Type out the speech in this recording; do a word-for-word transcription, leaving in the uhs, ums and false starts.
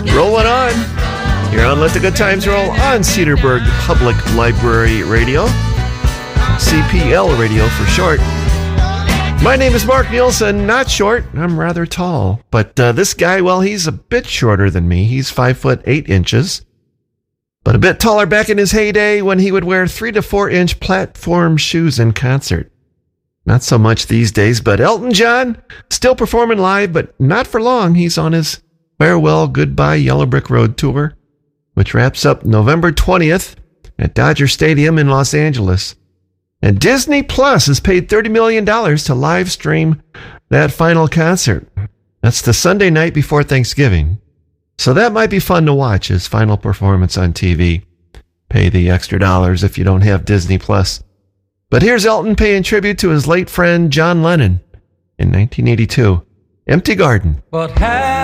Rolling on. You're on Let the Good Times Roll on Cedarburg Public Library Radio. C P L Radio for short. My name is Mark Nielsen. Not short. I'm rather tall. But uh, this guy, well, he's a bit shorter than me. He's five foot eight inches. But a bit taller back in his heyday when he would wear three to four inch platform shoes in concert. Not so much these days, but Elton John still performing live, but not for long. He's on his Farewell Goodbye Yellow Brick Road tour, which wraps up November twentieth at Dodger Stadium in Los Angeles. And Disney Plus has paid thirty million dollars to live stream that final concert. That's the Sunday night before Thanksgiving. So that might be fun to watch, his final performance on T V. Pay the extra dollars if you don't have Disney Plus. But here's Elton paying tribute to his late friend John Lennon in nineteen eighty-two. Empty Garden. But